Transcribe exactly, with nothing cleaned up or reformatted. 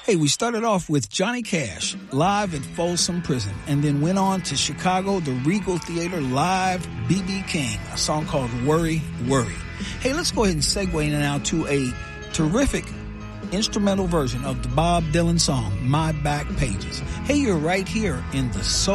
Hey, we started off with Johnny Cash, live at Folsom Prison, and then went on to Chicago, the Regal Theater, live, B B King, a song called Worry, Worry. Hey, let's go ahead and segue now to a terrific instrumental version of the Bob Dylan song, My Back Pages. Hey, you're right here in the Soul